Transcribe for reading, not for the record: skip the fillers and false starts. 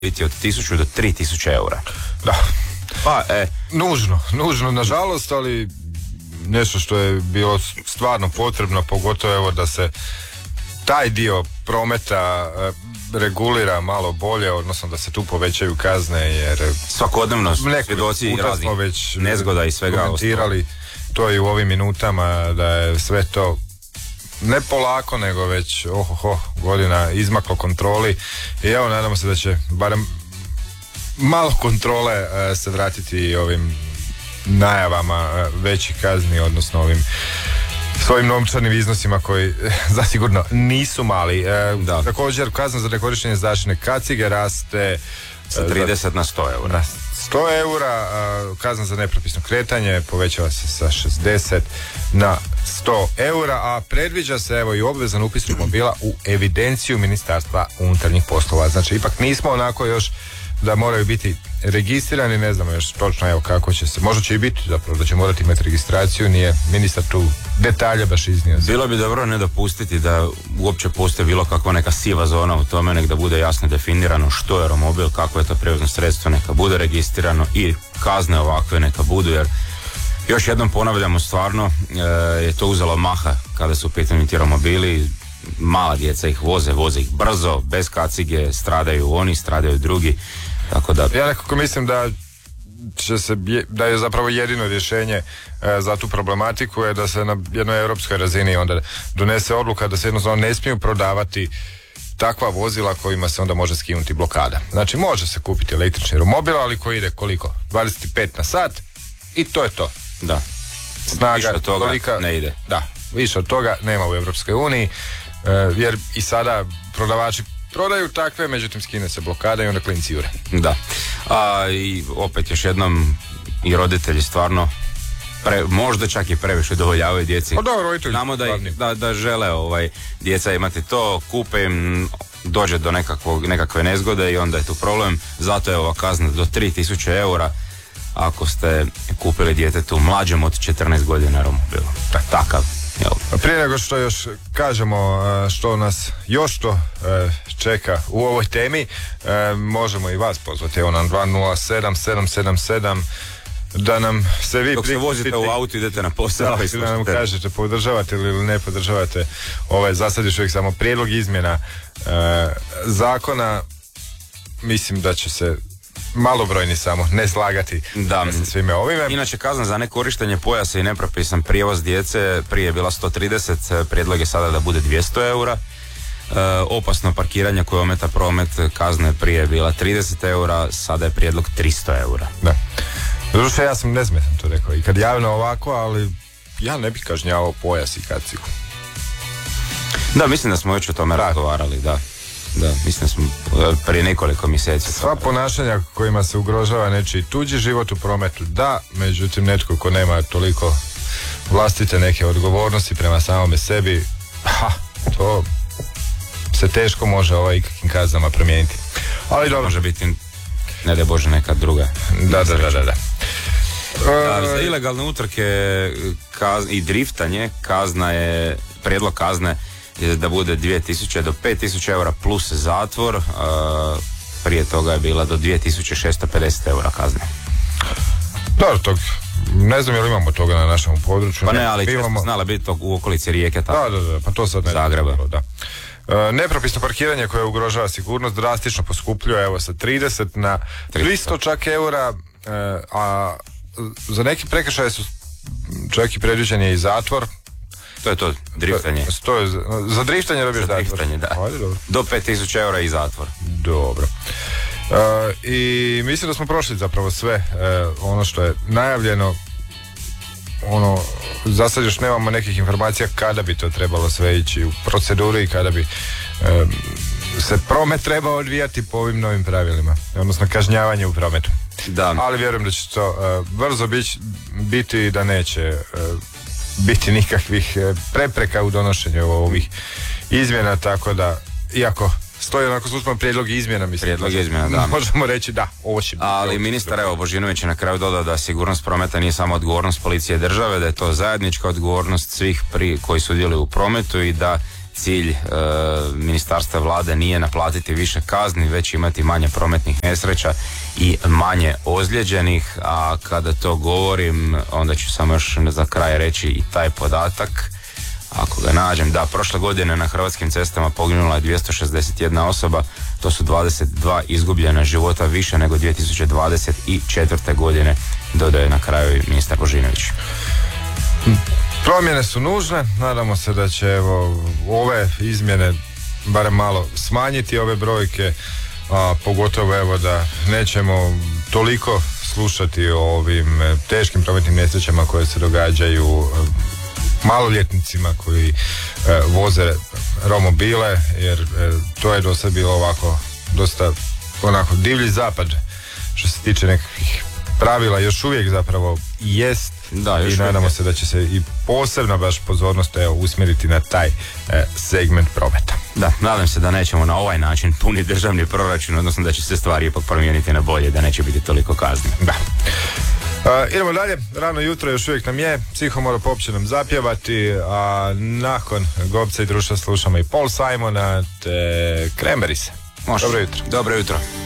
biti od 1000 do 3000 eura. Da. Pa, Nužno, nažalost, ali nešto što je bilo stvarno potrebno, pogotovo evo da se taj dio prometa regulira malo bolje, odnosno da se tu povećaju kazne, jer svakodnevno svjedoci raznih nezgoda i svega komentirali to i u ovim minutama, da je sve to ne polako, nego već godina izmaklo kontroli i evo nadamo se da će barem malo kontrole se vratiti i ovim najavama većih kazni, odnosno ovim svojim novčanim iznosima koji zasigurno nisu mali. Također kazna za nekorištenje zaštitne kacige raste sa 30 na 100 eura. Na 100 eura, kazna za nepropisno kretanje povećava se sa 60 na 100 eura, a predviđa se evo i obvezan upis romobila u evidenciju Ministarstva unutarnjih poslova. Znači ipak nismo onako još da moraju biti registrirani, ne znamo još točno evo kako će se, možda će i biti zapravo da će morati imati registraciju, nije ministar tu detalje baš iznio. Bilo bi dobro ne dopustiti da uopće postoji bilo kakva neka siva zona u tome, nek da bude jasno definirano što je romobil, kako je to prijevozno sredstvo, neka bude registrirano i kazne ovakve neka budu, jer još jednom ponavljamo, stvarno je to uzelo maha kada su u pitanju ti romobili. Mala djeca ih voze ih brzo, bez kacige, stradaju oni, stradaju drugi, tako da... Ja nekako mislim da da je zapravo jedino rješenje za tu problematiku je da se na jednoj europskoj razini onda donese odluka da se jednostavno ne smiju prodavati takva vozila kojima se onda može skinuti blokada. Znači može se kupiti električni romobil, ali koji ide koliko? 25 na sat i to je to. Da. Snaga više od toga tolika, ne ide. Da, više od toga nema u Europskoj uniji, jer i sada prodavači prodaju takve, međutim skine se blokada i onda klinci jure. Da. I opet još jednom i roditelji stvarno možda čak i previše dovoljavaju djeci. Znamo da žele djeca imati to, kupe im, dođe do nekakve nezgode i onda je tu problem. Zato je ova kazna do 3000 eura ako ste kupili djetetu mlađem od 14 godina romobil. Takav. Prije nego što još kažemo što nas još to čeka u ovoj temi, možemo i vas pozvati evo na 207-777 da nam se vi dok se vozite u autu, idete na posao i da nam kažete podržavate ili ne podržavate za sad još uvijek samo prijedlog izmjena zakona. Mislim da će se malobrojni samo ne slagati sa svime ovime. Inače kazna za nekorištenje pojasa i nepropisan prijevoz djece prije je bila 130, prijedlog je sada da bude 200 eura. Opasno parkiranje koje ometa promet, kazna je prije bila 30 eura, sada je prijedlog 300 eura. Da. Doduše ja sam nesmetan to rekao i kad javno ovako, ali ja ne bih kažnjavao pojas i kacigu. Da, mislim da smo već o tome razgovarali, da. Da, mislim da smo prije nekoliko mjeseci. Sva ponašanja kojima se ugrožava nečiji tuđi život u prometu, da, međutim netko ko nema toliko vlastite neke odgovornosti prema samome sebi, to se teško može ikakvim kaznama promijeniti. Ali dobro. Može biti, ne daj Bože, neka druga. Da. Za ilegalne utrke i driftanje prijedlog kazne je da bude 2000 do 5000 eura plus zatvor, prije toga je bila do 2650 eura kazne. Dobro, ne znam je li imamo toga na našem području. Pa ne, ali često znala biti to u okolici Rijeke. Da, pa to sad ne Zagreba. Da. Nepropisno parkiranje koje ugrožava sigurnost drastično poskupljuje evo sa 30 na 300 čak eura, a za neki prekršaje su čak i predviđen je i zatvor. To je to, driftanje. Za driftanje dobiješ zatvor. Za driftanje, da. Ajde, dobro. Do 5000 eura i zatvor. Dobro. I mislim da smo prošli zapravo sve ono što je najavljeno. Za sad još nemamo nekih informacija kada bi to trebalo sve ići u proceduru i kada bi se promet trebao odvijati po ovim novim pravilima, odnosno kažnjavanje u prometu. Da. Ali vjerujem da će to brzo biti i da neće biti nikakvih prepreka u donošenju ovih izmjena, tako da iako stoji onako službeno prijedlog izmjena, da. Možemo reći da, ovo će biti. Ali ministar Božinović je na kraju dodao da sigurnost prometa nije samo odgovornost policije i države, da je to zajednička odgovornost svih koji sudjeluju u prometu i da cilj ministarstva vlade nije naplatiti više kazni, već imati manje prometnih nesreća i manje ozlijeđenih, a kada to govorim, onda ću samo još za kraj reći i taj podatak, ako ga nađem. Da, prošle godine na hrvatskim cestama poginula je 261 osoba, to su 22 izgubljena života više nego 2024. godine, dodaje na kraju ministar Božinović. Promjene su nužne, nadamo se da će ove izmjene barem malo smanjiti ove brojke, a pogotovo da nećemo toliko slušati o ovim teškim prometnim nesrećama koje se događaju maloljetnicima koji voze romobile, jer to je do sad bilo ovako dosta onako divlji zapad što se tiče nekakvih pravila, još uvijek zapravo jest. Da, i nadamo se da će se i posebna baš pozornost usmjeriti na taj segment prometa. Da, nadam se da nećemo na ovaj način puniti državni proračun, odnosno da će se stvari ipak promijeniti na bolje, da neće biti toliko kazni. Da. Idemo dalje, rano jutro još uvijek nam je, Psihomorop će nam zapjevati, a nakon Gobca i društva slušamo i Paul Simona te Cranberries. Može. Dobro jutro. Dobro jutro.